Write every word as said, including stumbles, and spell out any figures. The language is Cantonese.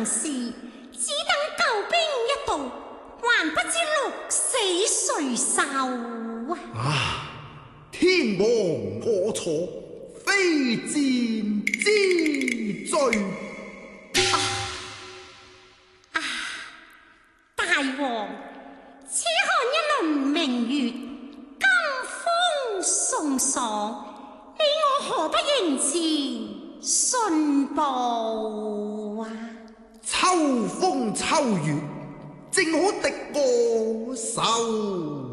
行事，只等救兵一到，還不知鹿死誰手啊！ 啊！天亡我錯，非戰之罪。 啊啊！大王，且看一輪明月，金風送爽，你我何不迎前信報啊？ 秋風秋月，正可敵我手。